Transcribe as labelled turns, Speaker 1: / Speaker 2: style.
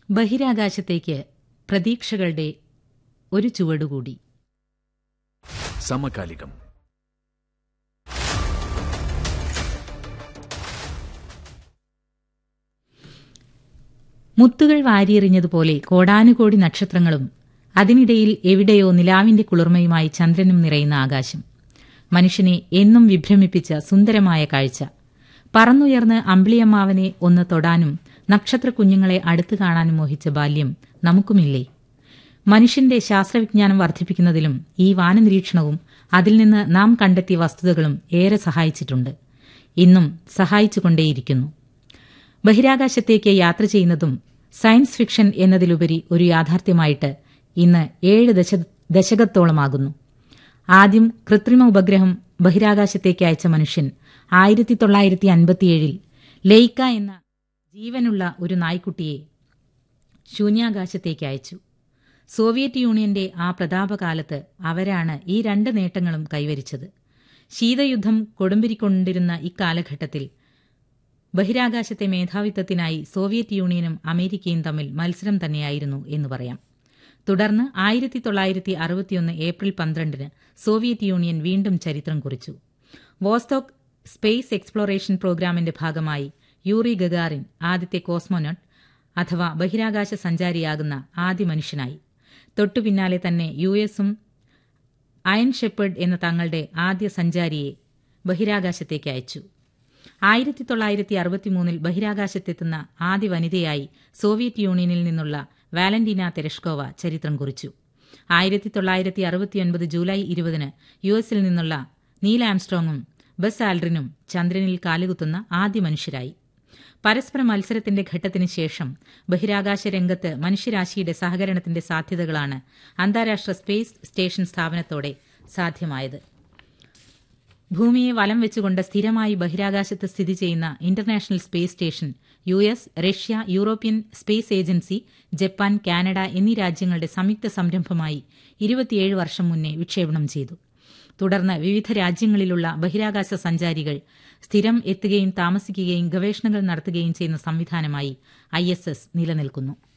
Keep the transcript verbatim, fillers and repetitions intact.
Speaker 1: ബഹിരാകാശത്തേക്ക് പ്രതീക്ഷകളുടെ ഒരു ചുവടുകൂടി.
Speaker 2: സമകാലികം.
Speaker 1: മുത്തുകൾ വാരിയെറിഞ്ഞതുപോലെ കോടാനുകോടി നക്ഷത്രങ്ങളും അതിനിടയിൽ എവിടെയോ നിലാവിന്റെ കുളിർമയുമായി ചന്ദ്രനും നിറയുന്ന ആകാശം. മനുഷ്യനെ എന്നും വിഭ്രമിപ്പിച്ച സുന്ദരമായ കാഴ്ച. പറന്നുയർന്ന് അമ്പിളിയമ്മാവനെ ഒന്ന് തൊടാനും നക്ഷത്രക്കുഞ്ഞുങ്ങളെ അടുത്തു കാണാനും മോഹിച്ച ബാല്യം നമുക്കുമില്ലേ? മനുഷ്യന്റെ ശാസ്ത്രവിജ്ഞാനം വർദ്ധിപ്പിക്കുന്നതിലും ഈ വാനനിരീക്ഷണവും അതിൽ നിന്ന് നാം കണ്ടെത്തിയ വസ്തുതകളും ഏറെ സഹായിച്ചിട്ടുണ്ട്, ഇന്നും സഹായിച്ചുകൊണ്ടേയിരിക്കുന്നു. ബഹിരാകാശത്തേക്ക് യാത്ര ചെയ്യുന്നതും സയൻസ് ഫിക്ഷൻ എന്നതിലുപരി ഒരു യാഥാർത്ഥ്യമായിട്ട് ഇന്ന് ഏഴ് ദശ ദശകത്തോളമാകുന്നു. ആദ്യം കൃത്രിമ ഉപഗ്രഹം ബഹിരാകാശത്തേക്ക് അയച്ച മനുഷ്യൻ ആയിരത്തി തൊള്ളായിരത്തി അൻപത്തിയേഴിൽ ലെയ്ക്ക എന്ന ജീവനുള്ള ഒരു നായ്ക്കുട്ടിയെ ശൂന്യാകാശത്തേക്ക് അയച്ചു. സോവിയറ്റ് യൂണിയന്റെ ആ പ്രതാപകാലത്ത് അവരാണ് ഈ രണ്ട് നേട്ടങ്ങളും കൈവരിച്ചത്. ശീതയുദ്ധം കൊടുമ്പിരിക്കൊണ്ടിരുന്ന ഇക്കാലഘട്ടത്തിൽ ബഹിരാകാശത്തെ മേധാവിത്വത്തിനായി സോവിയറ്റ് യൂണിയനും അമേരിക്കയും തമ്മിൽ മത്സരം തന്നെയായിരുന്നു എന്ന് പറയാം. തുടർന്ന് ആയിരത്തി തൊള്ളായിരത്തി അറുപത്തിയൊന്ന് ഏപ്രിൽ പന്ത്രണ്ടിന് സോവിയറ്റ് യൂണിയൻ വീണ്ടും ചരിത്രം കുറിച്ചു. വോസ്റ്റോക്ക് സ്പേസ് എക്സ്പ്ലോറേഷൻ പ്രോഗ്രാമിന്റെ ഭാഗമായി യൂറി ഗഗാറിൻ ആദ്യത്തെ കോസ്മോനോട്ട് അഥവാ ബഹിരാകാശ സഞ്ചാരിയാകുന്ന ആദ്യ മനുഷ്യനായി. തൊട്ടുപിന്നാലെ തന്നെ യു എസും അയൺ ഷെപ്പേർഡ് എന്ന തങ്ങളുടെ ആദ്യ സഞ്ചാരിയെ ബഹിരാകാശത്തേക്ക് അയച്ചു. ആയിരത്തി തൊള്ളായിരത്തി അറുപത്തിമൂന്നിൽ ബഹിരാകാശത്തെത്തുന്ന ആദ്യ വനിതയായി സോവിയറ്റ് യൂണിയനിൽ നിന്നുള്ള വാലന്റീന തെരഷ്കോവ ചരിത്രം കുറിച്ചു. ആയിരത്തി തൊള്ളായിരത്തി അറുപത്തിയൊൻപത് ജൂലൈ ഇരുപതിന് യു എസിൽ നിന്നുള്ള നീൽ ആംസ്ട്രോങ്ങും ബസ് ആൽഡ്രിനും ചന്ദ്രനിൽ കാലുകുത്തുന്ന ആദ്യ മനുഷ്യരായി. പരസ്പര മത്സരത്തിന്റെ ഘട്ടത്തിന് ശേഷം ബഹിരാകാശ രംഗത്ത് മനുഷ്യരാശിയുടെ സഹകരണത്തിന്റെ സാധ്യതകളാണ് അന്താരാഷ്ട്ര സ്പേസ് സ്റ്റേഷൻ സ്ഥാപനത്തോടെ സാധ്യമായത്. ഭൂമിയെ വലം വെച്ചുകൊണ്ട് സ്ഥിരമായി ബഹിരാകാശത്ത് സ്ഥിതി ചെയ്യുന്ന international space station U S, Russia, European space agency, Japan, Canada എന്നീ രാജ്യങ്ങളുടെ സംയുക്ത സംരംഭമായി ഇരുപത്തിയേഴ് വർഷം മുന്നേ വിക്ഷേപണം ചെയ്തു. തുടർന്ന് വിവിധ രാജ്യങ്ങളിലുള്ള ബഹിരാകാശ സഞ്ചാരികൾ സ്ഥിരം എത്തുകയും താമസിക്കുകയും ഗവേഷണങ്ങൾ നടത്തുകയും ചെയ്യുന്ന സംവിധാനമായി ഐ എസ് എസ് നിലനിൽക്കുന്നു.